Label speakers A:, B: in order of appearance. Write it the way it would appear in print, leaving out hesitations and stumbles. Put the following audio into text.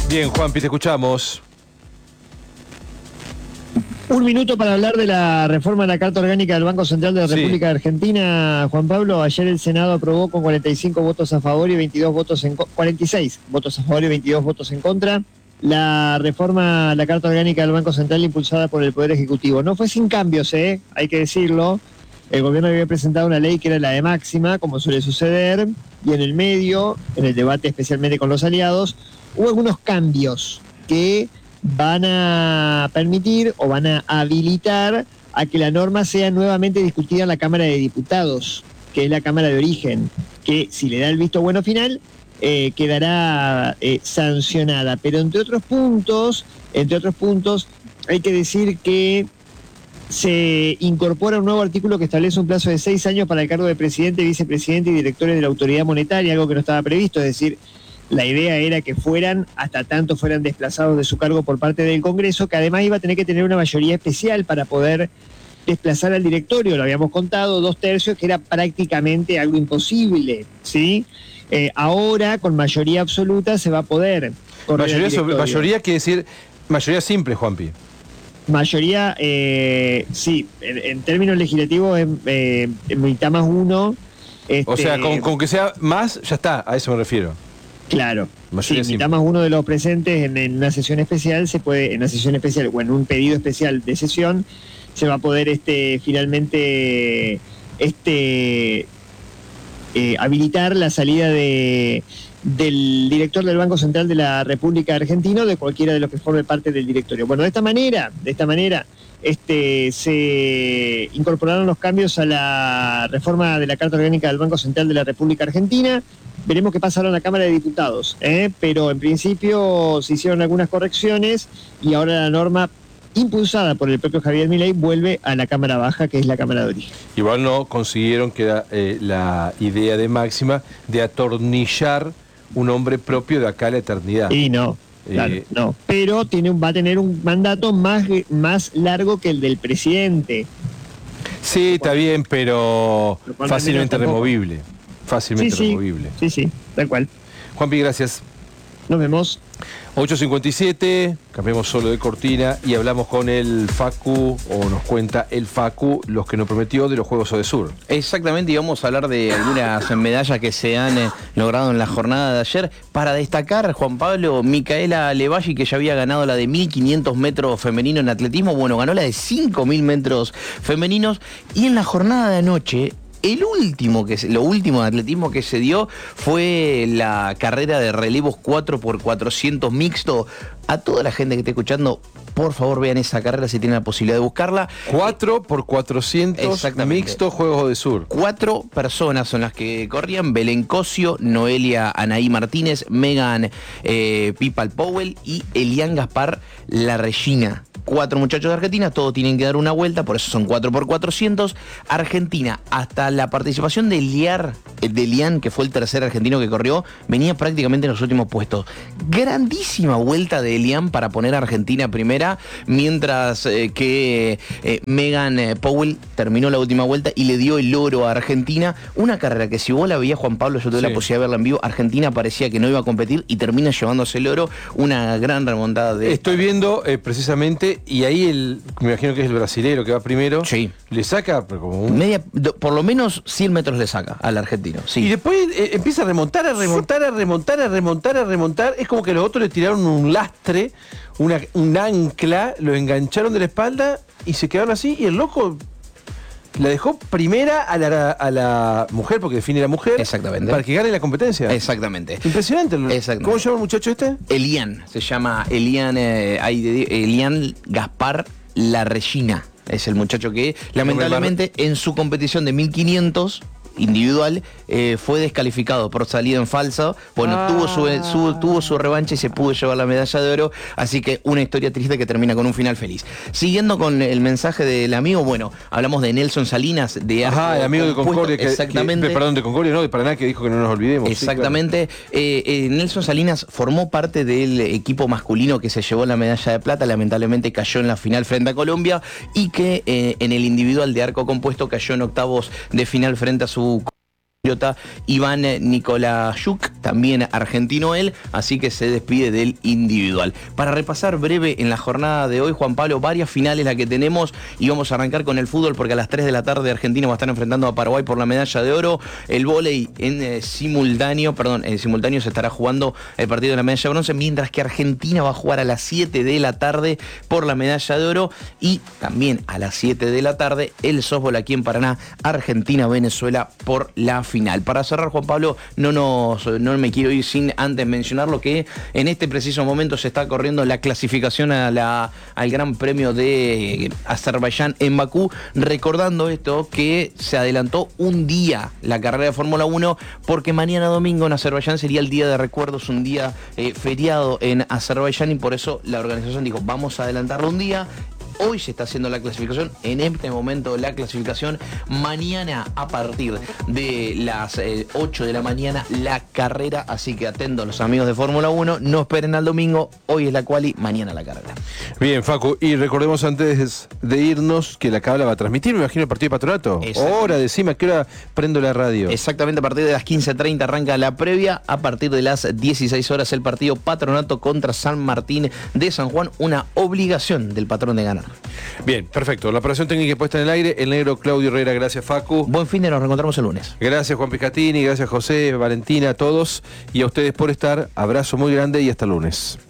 A: Bien, Juanpi, te escuchamos.
B: Un minuto para hablar de la reforma de la Carta Orgánica del Banco Central de la República de Argentina. Juan Pablo, ayer el Senado aprobó con 45 votos a favor y 22 votos en 46 votos a favor y 22 votos en contra la reforma a la Carta Orgánica del Banco Central impulsada por el Poder Ejecutivo. No fue sin cambios, hay que decirlo. El gobierno había presentado una ley que era la de máxima, como suele suceder, y en el medio, en el debate especialmente con los aliados, hubo algunos cambios que van a permitir o van a habilitar a que la norma sea nuevamente discutida en la Cámara de Diputados, que es la Cámara de Origen, que si le da el visto bueno final, quedará sancionada. Pero entre otros puntos, hay que decir que se incorpora un nuevo artículo que establece un plazo de 6 años para el cargo de presidente, vicepresidente y directores de la autoridad monetaria, algo que no estaba previsto, es decir, la idea era que fueran, hasta tanto fueran desplazados de su cargo por parte del Congreso, que además iba a tener que tener una mayoría especial para poder desplazar al directorio, lo habíamos contado, 2/3, que era prácticamente algo imposible, ¿sí? Ahora, con mayoría absoluta, se va a poder correr
A: mayoría quiere decir mayoría simple, Juanpi.
B: Mayoría, sí, en términos legislativos es mitad más uno.
A: O sea, con que sea más, ya está, a eso me refiero.
B: Claro, sí, mitad más uno de los presentes en una sesión especial se puede, en una sesión especial o en un pedido especial de sesión, se va a poder finalmente habilitar la salida del director del Banco Central de la República Argentina o de cualquiera de los que forme parte del directorio. Bueno, de esta manera se incorporaron los cambios a la reforma de la Carta Orgánica del Banco Central de la República Argentina. Veremos qué pasa ahora en la Cámara de Diputados, pero en principio se hicieron algunas correcciones y ahora la norma impulsada por el propio Javier Milei vuelve a la Cámara Baja, que es la Cámara de Origen.
A: Igual no consiguieron que la idea de máxima de atornillar un hombre propio de acá a la eternidad.
B: Y no, claro, no. Pero va a tener un mandato más largo que el del presidente.
A: Sí, está bien, pero fácilmente removible. Fácilmente removible.
B: Sí, tal cual.
A: Juanpi, gracias.
B: Nos vemos.
A: 8:57, cambiamos solo de cortina y hablamos con el Facu, o nos cuenta el Facu, los que nos prometió de los Juegos Odesur.
C: Exactamente, y vamos a hablar de algunas medallas que se han logrado en la jornada de ayer. Para destacar, Juan Pablo, Micaela Levalli, que ya había ganado la de 1500 metros femenino en atletismo, bueno, ganó la de 5000 metros femeninos, y en la jornada de anoche, lo último de atletismo que se dio fue la carrera de relevos 4x400 mixto. A toda la gente que esté escuchando, por favor vean esa carrera si tienen la posibilidad de buscarla.
A: 4x400 mixto Juegos Odesur.
C: 4 personas son las que corrían: Belén Cosio, Noelia Anaí Martínez, Megan Pipal Powell y Elian Gaspar La Regina. 4 muchachos de Argentina, todos tienen que dar una vuelta, por eso son 4x400. Argentina, hasta la participación de Elian, que fue el tercer argentino que corrió, venía prácticamente en los últimos puestos. Grandísima vuelta de Elian para poner a Argentina primera, mientras que Megan Powell terminó la última vuelta y le dio el oro a Argentina. Una carrera que si vos la veías, Juan Pablo, yo tuve la posibilidad de verla en vivo, Argentina parecía que no iba a competir y termina llevándose el oro. Una gran remontada de...
A: Estoy viendo precisamente, y ahí me imagino que es el brasilero que va primero.
C: Sí.
A: Le saca como
C: por lo menos 100 metros le saca al argentino. Sí.
A: Y después empieza a remontar. Es como que los otros le tiraron un lastre, un ancla, lo engancharon de la espalda y se quedaron así. Y el loco la dejó primera a la mujer, porque define la mujer.
C: Exactamente.
A: Para que gane la competencia.
C: Exactamente.
A: Impresionante.
C: Exactamente.
A: ¿Cómo se llama el muchacho este?
C: Elian. Se llama Elian Gaspar La Regina. Es el muchacho que, lamentablemente, en su competición de 1500 individual fue descalificado por salida en falso. Bueno, tuvo su revancha y se pudo llevar la medalla de oro. Así que una historia triste que termina con un final feliz. Siguiendo con el mensaje del amigo, bueno, hablamos de Nelson Salinas, de Arco,
A: el amigo de Concordia.
C: Exactamente.
A: Perdón, de Concordia, no, de Paraná, que dijo que no nos olvidemos.
C: Exactamente. Sí, claro. Nelson Salinas formó parte del equipo masculino que se llevó la medalla de plata. Lamentablemente cayó en la final frente a Colombia, y que en el individual de arco compuesto cayó en octavos de final frente a su Iván Nikolayuk, también argentino él, así que se despide del individual. Para repasar breve en la jornada de hoy, Juan Pablo, varias finales la que tenemos y vamos a arrancar con el fútbol porque a las 3 de la tarde Argentina va a estar enfrentando a Paraguay por la medalla de oro. El vóley en simultáneo se estará jugando el partido de la medalla de bronce, mientras que Argentina va a jugar a las 7 de la tarde por la medalla de oro y también a las 7 de la tarde el softball aquí en Paraná, Argentina-Venezuela por la final. Para cerrar, Juan Pablo, no me quiero ir sin antes mencionar lo que en este preciso momento se está corriendo la clasificación al Gran Premio de Azerbaiyán en Bakú, recordando esto que se adelantó un día la carrera de Fórmula 1 porque mañana domingo en Azerbaiyán sería el día de recuerdos, un día feriado en Azerbaiyán y por eso la organización dijo vamos a adelantarlo un día. Hoy se está haciendo la clasificación, en este momento la clasificación, mañana a partir de las 8 de la mañana la carrera, así que atentos los amigos de Fórmula 1, no esperen al domingo, hoy es la quali, mañana la carrera.
A: Bien, Facu, y recordemos antes de irnos que la Cabla va a transmitir, me imagino, el partido de Patronato. Hora, decime, ¿a qué hora prendo la radio?
C: Exactamente, a partir de las 15:30 arranca la previa, a partir de las 16 horas el partido Patronato contra San Martín de San Juan, una obligación del patrón de ganar.
A: Bien, perfecto. La operación técnica puesta en el aire. El negro Claudio Herrera, gracias Facu.
C: Buen fin de, nos reencontramos el lunes.
A: Gracias Juan Piscatini, gracias José, Valentina, a todos y a ustedes por estar. Abrazo muy grande y hasta el lunes.